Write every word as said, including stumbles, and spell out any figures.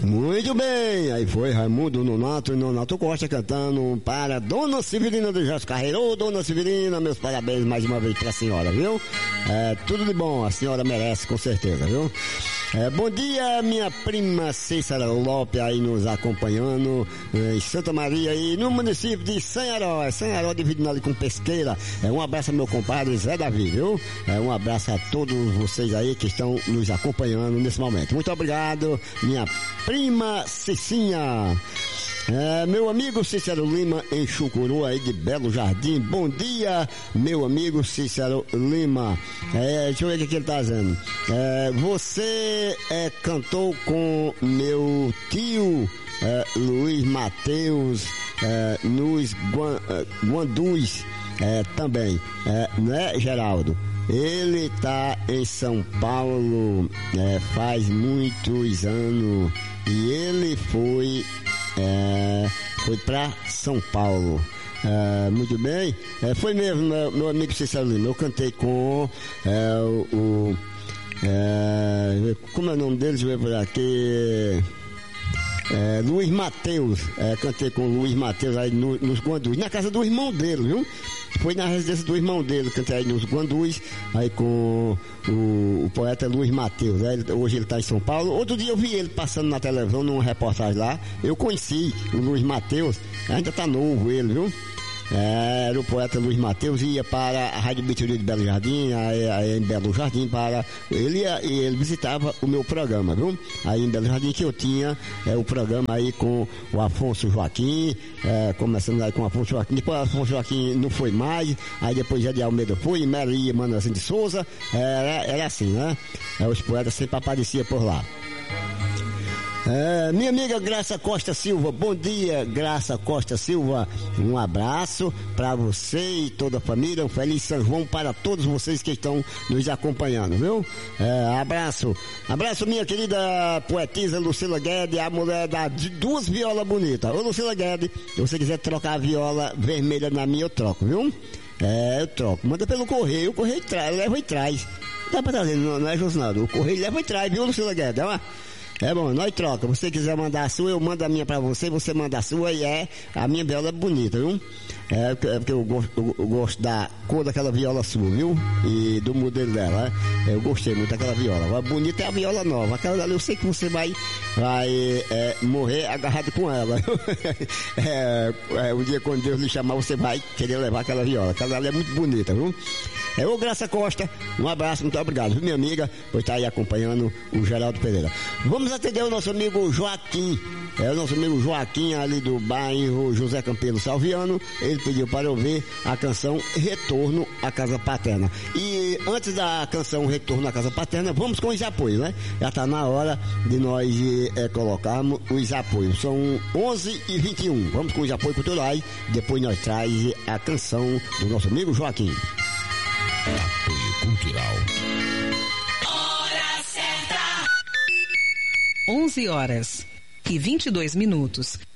Muito bem, aí foi Raimundo Nonato e Nonato Costa cantando para Dona Severina do Jorge Carreiro. Ô, Dona Severina, meus parabéns mais uma vez pra senhora, viu? É, tudo de bom, a senhora merece, com certeza, viu? É, bom dia, minha prima Cícera Lopes aí nos acompanhando é, em Santa Maria e no município de Sanharó, Sanharó dividindo ali com Pesqueira. É, um abraço ao meu compadre Zé Davi, viu? É, um abraço a todos vocês aí que estão nos acompanhando nesse momento. Muito obrigado, minha prima Cicinha. É, meu amigo Cícero Lima em Chucuru aí de Belo Jardim. Bom dia, meu amigo Cícero Lima. É, deixa eu ver o que ele tá dizendo. É, você é, cantou com meu tio é, Luiz Mateus é, nos Guan, é, Guandus é, também, é, né, Geraldo? Ele tá em São Paulo é, faz muitos anos e ele foi É, foi pra São Paulo. É, muito bem, é, foi mesmo, meu, meu amigo Cícero Lima. Eu cantei com é, o, o é, como é o nome dele? Deixa eu ver por aqui. É, Luiz Mateus, é, cantei com o Luiz Mateus aí no, nos Guandus, na casa do irmão dele, viu? Foi na residência do irmão dele, cantei aí nos Guandus, aí com o, o poeta Luiz Mateus, né? Ele, hoje ele está em São Paulo. Outro dia eu vi ele passando na televisão, numa reportagem lá, eu conheci o Luiz Mateus, ainda tá novo ele, viu? É, era o poeta Luiz Mateus, ia para a Rádio Bitoria de Belo Jardim, aí, aí em Belo Jardim, para ele ia, e ele visitava o meu programa, viu? Aí em Belo Jardim que eu tinha é, o programa aí com o Afonso Joaquim, é, começando aí com o Afonso Joaquim, depois o Afonso Joaquim não foi mais, aí depois já de Almeida foi, Maria Manoelzinho de Souza, era, era assim, né? É, os poetas sempre apareciam por lá. É, minha amiga Graça Costa Silva, bom dia, Graça Costa Silva, um abraço para você e toda a família, um feliz São João para todos vocês que estão nos acompanhando, viu? É, abraço, abraço minha querida poetisa Lucila Guedes, a mulher da, de duas violas bonitas. Ô Lucila Guedes, se você quiser trocar a viola vermelha na minha, eu troco, viu? É, eu troco, manda pelo correio, o correio traz, leva e traz. Dá pra trazer, não, não é justo nada, o correio leva e traz, viu Lucila Guedes, ó? É bom, nós troca. Você quiser mandar a sua, eu mando a minha pra você, você manda a sua e é, a minha viola é bonita, viu? É, é porque eu gosto, eu, eu gosto da cor daquela viola sua, viu? E do modelo dela, né? Eu gostei muito daquela viola. Agora, bonita é a viola nova. Aquela ali eu sei que você vai, vai é, morrer agarrado com ela. é, é, um dia quando Deus lhe chamar, você vai querer levar aquela viola. Aquela ali é muito bonita, viu? É, ô Graça Costa, um abraço, muito obrigado, viu, minha amiga, por estar aí acompanhando o Geraldo Pereira. Vamos atender o nosso amigo Joaquim, é o nosso amigo Joaquim ali do bairro José Campelo Salviano. Ele pediu para eu ver a canção Retorno à Casa Paterna. E antes da canção Retorno à Casa Paterna, vamos com os apoios, né? Já está na hora de nós é, colocarmos os apoios. São onze e vinte e um. Vamos com os apoios culturais, depois nós traz a canção do nosso amigo Joaquim. Apoio Cultural. Hora certa. onze horas e vinte e dois minutos.